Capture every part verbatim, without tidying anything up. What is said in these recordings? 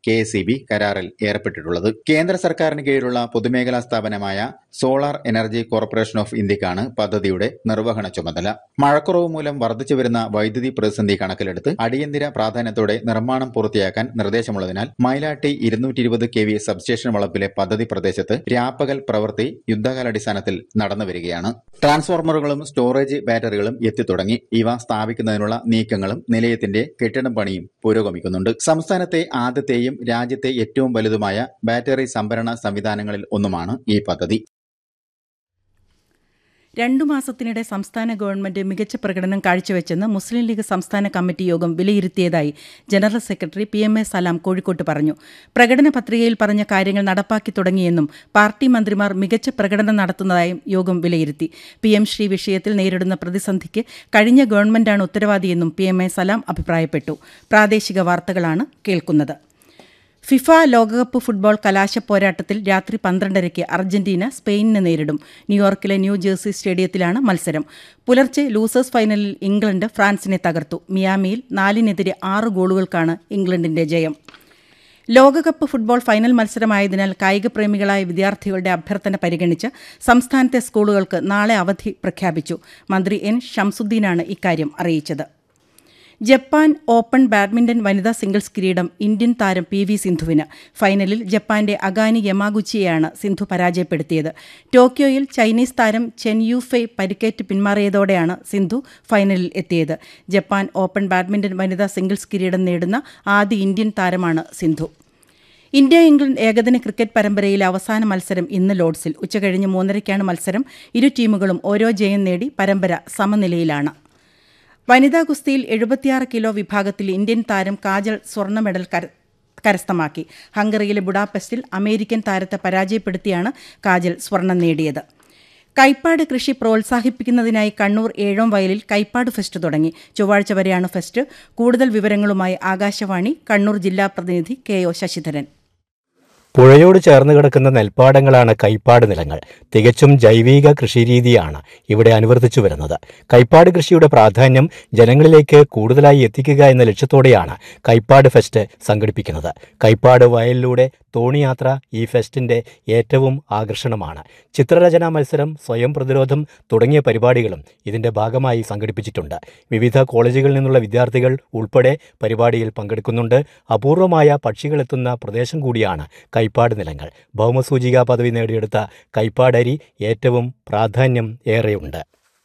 K S E B കരാറിൽ ഏർപ്പെട്ടിട്ടുള്ളത്. കേന്ദ്ര സർക്കാരിന് കീഴിലുള്ള പൊതുമേഖലാ സ്ഥാപനമായ സോളാർ എനർജി കോർപ്പറേഷൻ ഓഫ് ഇന്ത്യക്കാണ് പദ്ധതിയുടെ നിർവഹണ ചുമതല. മഴക്കുറവ് മൂലം വർദ്ധിച്ചുവരുന്ന വൈദ്യുതി പ്രതിസന്ധി കണക്കിലെടുത്ത് അടിയന്തര പ്രാധാന്യത്തോടെ നിർമ്മാണം പൂർത്തിയാക്കാൻ നിർദ്ദേശമുള്ളതിനാൽ മൈലാട്ടി ഇരുന്നൂറ്റി ഇരുപത് കെ വി സബ്സ്റ്റേഷൻ വളപ്പിലെ പദ്ധതി പ്രദേശത്ത് രാപ്പകൽ പ്രവൃത്തി യുദ്ധകാലാടിസ്ഥാനത്തിൽ നടന്നുവരികയാണ്. ട്രാൻസ്ഫോർമറുകളും സ്റ്റോറേജ് ബാറ്ററികളും എത്തിത്തുടങ്ങി. ഇവ സ്ഥാപിക്കുന്നതിനുള്ള നീക്കങ്ങളും നിലയത്തിന്റെ കെട്ടിടം പണിയും പുരോഗമിക്കുന്നുണ്ട്. സംസ്ഥാനത്തെ ആദ്യത്തെയും രാജ്യത്തെ ഏറ്റവും വലുതുമായ ബാറ്ററി സംഭരണ സംവിധാനങ്ങളിൽ ഒന്നുമാണ് ഈ പദ്ധതി. രണ്ടു മാസത്തിനിടെ സംസ്ഥാന ഗവൺമെന്റ് മികച്ച പ്രകടനം കാഴ്ചവെച്ചെന്ന് മുസ്ലിം ലീഗ് സംസ്ഥാന കമ്മിറ്റി യോഗം വിലയിരുത്തിയതായി general secretary P M A സലാം കോഴിക്കോട്ട് പറഞ്ഞു. പ്രകടന പത്രികയിൽ പറഞ്ഞ കാര്യങ്ങൾ നടപ്പാക്കി തുടങ്ങിയെന്നും പാർട്ടി മന്ത്രിമാർ മികച്ച പ്രകടനം നടത്തുന്നതായും യോഗം വിലയിരുത്തി. പി എം ശ്രീ വിഷയത്തിൽ നേരിടുന്ന പ്രതിസന്ധിക്ക് കഴിഞ്ഞ ഗവൺമെന്റാണ് ഉത്തരവാദിയെന്നും പി എം എ സലാം അഭിപ്രായപ്പെട്ടു. പ്രാദേശിക വാർത്തകളാണ് കേൾക്കുന്നത്. ഫിഫ ലോകകപ്പ് ഫുട്ബോൾ കലാശ പോരാട്ടത്തിൽ രാത്രി പന്ത്രണ്ടരയ്ക്ക് അർജന്റീന സ്പെയിനിനെ നേരിടും. ന്യൂയോർക്കിലെ ന്യൂ ജേഴ്സി സ്റ്റേഡിയത്തിലാണ് മത്സരം. പുലർച്ചെ ലൂസേഴ്സ് ഫൈനലിൽ ഇംഗ്ലണ്ട് ഫ്രാൻസിനെ തകർത്തു. മിയാമിയിൽ നാലിനെതിരെ ആറ് ഗോളുകൾക്കാണ് ഇംഗ്ലണ്ടിന്റെ ജയം. ലോകകപ്പ് ഫുട്ബോൾ ഫൈനൽ മത്സരമായതിനാൽ കായികപ്രേമികളായ വിദ്യാർത്ഥികളുടെ അഭ്യർത്ഥന പരിഗണിച്ച് സംസ്ഥാനത്തെ സ്കൂളുകൾക്ക് നാളെ അവധി പ്രഖ്യാപിച്ചു. മന്ത്രി എൻ ഷംസുദ്ദീനാണ് ഇക്കാര്യം അറിയിച്ചത്. ജപ്പാൻ ഓപ്പൺ ബാഡ്മിന്റൺ വനിതാ സിംഗിൾസ് കിരീടം ഇന്ത്യൻ താരം പി വി സിന്ധുവിന്. ഫൈനലിൽ ജപ്പാന്റെ അഗാനി യമാഗുച്ചിയെയാണ് സിന്ധു പരാജയപ്പെടുത്തിയത്. ടോക്കിയോയിൽ ചൈനീസ് താരം ചെൻ യുഫെയ് പരിക്കേറ്റ് പിന്മാറിയതോടെയാണ് സിന്ധു ഫൈനലിൽ എത്തിയത്. ജപ്പാൻ ഓപ്പൺ ബാഡ്മിന്റൺ വനിതാ സിംഗിൾസ് കിരീടം നേടുന്ന ആദ്യ ഇന്ത്യൻ താരമാണ് സിന്ധു. ഇന്ത്യ ഇംഗ്ലണ്ട് ഏകദിന ക്രിക്കറ്റ് പരമ്പരയിലെ അവസാന മത്സരം ഇന്ന് ലോർഡ്സിൽ. ഉച്ചകഴിഞ്ഞ് മൂന്നരയ്ക്കാണ് മത്സരം. ഇരു ടീമുകളും ഓരോ ജയം നേടി പരമ്പര സമനിലയിലാണ്. വനിതാ ഗുസ്തിയിൽ എഴുപത്തിയാറ് കിലോ വിഭാഗത്തിൽ ഇന്ത്യൻ താരം കാജൽ സ്വർണ്ണ മെഡൽ കരസ്ഥമാക്കി. ഹംഗറിയിലെ ബുഡാപെസ്റ്റിൽ അമേരിക്കൻ താരത്തെ പരാജയപ്പെടുത്തിയാണ് കാജൽ സ്വർണം നേടിയത്. കൈപ്പാട് കൃഷി പ്രോത്സാഹിപ്പിക്കുന്നതിനായി കണ്ണൂർ ഏഴോം വയലിൽ കൈപ്പാട് ഫെസ്റ്റ് തുടങ്ങി. ചൊവ്വാഴ്ച വരെയാണ് ഫെസ്റ്റ്. കൂടുതൽ വിവരങ്ങളുമായി ആകാശവാണി കണ്ണൂർ ജില്ലാ പ്രതിനിധി കെ ഒ ശശിധരൻ. പുഴയോട് ചേർന്ന് കിടക്കുന്ന നെൽപ്പാടങ്ങളാണ് കൈപ്പാട് നിലങ്ങൾ. തികച്ചും ജൈവിക കൃഷിരീതിയാണ് ഇവിടെ അനുവർത്തിച്ചു വരുന്നത്. കൈപ്പാട് കൃഷിയുടെ പ്രാധാന്യം ജനങ്ങളിലേക്ക് കൂടുതലായി എത്തിക്കുക എന്ന ലക്ഷ്യത്തോടെയാണ് കൈപ്പാട് ഫെസ്റ്റ് സംഘടിപ്പിക്കുന്നത്. കൈപ്പാട് വയലിലൂടെ തോണിയാത്ര ഈ ഫെസ്റ്റിന്റെ ഏറ്റവും ആകർഷണമാണ്. ചിത്രരചനാ മത്സരം, സ്വയം പ്രതിരോധം തുടങ്ങിയ പരിപാടികളും ഇതിന്റെ ഭാഗമായി സംഘടിപ്പിച്ചിട്ടുണ്ട്. വിവിധ കോളേജുകളിൽ നിന്നുള്ള വിദ്യാർത്ഥികൾ ഉൾപ്പെടെ പരിപാടിയിൽ പങ്കെടുക്കുന്നുണ്ട്. അപൂർവമായ പക്ഷികളെത്തുന്ന പ്രദേശം കൂടിയാണ് കൈപ്പാട് നിലങ്ങൾ. ഭൗമസൂചിക പദവി നേടിയെടുത്ത കൈപ്പാടരി ഏറ്റവും പ്രാധാന്യം ഏറെയുണ്ട്.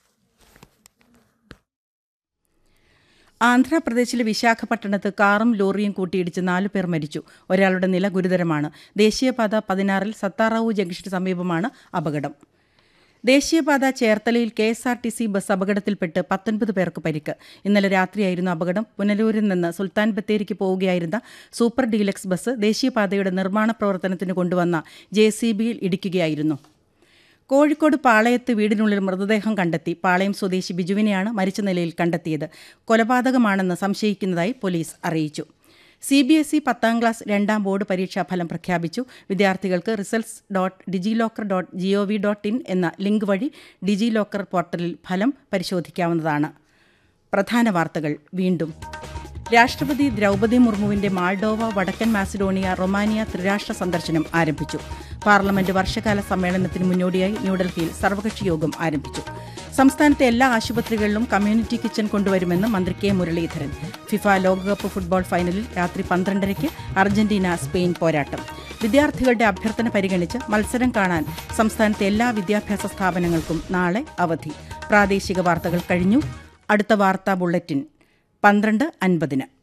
ആന്ധ്രാപ്രദേശിലെ വിശാഖപട്ടണത്ത് കാറും ലോറിയും കൂട്ടിയിടിച്ച് നാലു പേർ മരിച്ചു. ഒരാളുടെ നില ഗുരുതരമാണ്. ദേശീയപാത പതിനാറിൽ സത്താറാവു ജംഗ്ഷന് സമീപമാണ് അപകടം. ദേശീയപാത ചേർത്തലയിൽ K S R T C bus അപകടത്തിൽപ്പെട്ട് പത്തൊൻപത് പേർക്ക് പരിക്ക്. ഇന്നലെ രാത്രിയായിരുന്നു അപകടം. പുനലൂരിൽ നിന്ന് സുൽത്താൻ ബത്തേരിക്ക് പോവുകയായിരുന്ന സൂപ്പർ ഡീലക്സ് ബസ് ദേശീയപാതയുടെ നിർമ്മാണ പ്രവർത്തനത്തിന് കൊണ്ടുവന്ന ജെ സി ബിയിൽ ഇടിക്കുകയായിരുന്നു. കോഴിക്കോട് പാളയത്ത് വീടിനുള്ളിൽ മൃതദേഹം കണ്ടെത്തി. പാളയം സ്വദേശി ബിജുവിനെയാണ് മരിച്ച നിലയിൽ കണ്ടെത്തിയത്. കൊലപാതകമാണെന്ന് സംശയിക്കുന്നതായി പോലീസ് അറിയിച്ചു. സി ബി എസ് ഇ പത്താം ക്ലാസ് രണ്ടാം ബോർഡ് പരീക്ഷാ ഫലം പ്രഖ്യാപിച്ചു. വിദ്യാർത്ഥികൾക്ക് results dot digi locker dot G O V dot in എന്ന ലിങ്ക് വഴി ഡിജി ലോക്കർ പോർട്ടലിൽ ഫലം പരിശോധിക്കാവുന്നതാണ്. പ്രധാന വാർത്തകൾ വീണ്ടും. രാഷ്ട്രപതി ദ്രൗപദി മുർമുവിന്റെ മാൾഡോവ, വടക്കൻ മാസിഡോണിയ, റൊമാനിയ ത്രിരാഷ്ട്ര സന്ദർശനം ആരംഭിച്ചു. പാർലമെന്റ് വർഷകാല സമ്മേളനത്തിന് മുന്നോടിയായി ന്യൂഡൽഹിയിൽ സർവകക്ഷി യോഗം ആരംഭിച്ചു. സംസ്ഥാനത്തെ എല്ലാ ആശുപത്രികളിലും കമ്മ്യൂണിറ്റി കിച്ചൺ കൊണ്ടുവരുമെന്ന് മന്ത്രി കെ മുരളീധരൻ. ഫിഫ ലോകകപ്പ് ഫുട്ബോൾ ഫൈനലിൽ രാത്രി പന്ത്രണ്ടരയ്ക്ക് അർജന്റീന സ്പെയിൻ പോരാട്ടം. വിദ്യാർത്ഥികളുടെ അഭ്യർത്ഥന പരിഗണിച്ച് മത്സരം കാണാൻ സംസ്ഥാനത്തെ എല്ലാ വിദ്യാഭ്യാസ സ്ഥാപനങ്ങൾക്കും നാളെ അവധി. പ്രാദേശിക വാർത്തകൾ കഴിഞ്ഞു. അടുത്ത വാർത്താ ബുള്ളറ്റിൻ പന്ത്രണ്ട് അൻപതിന്.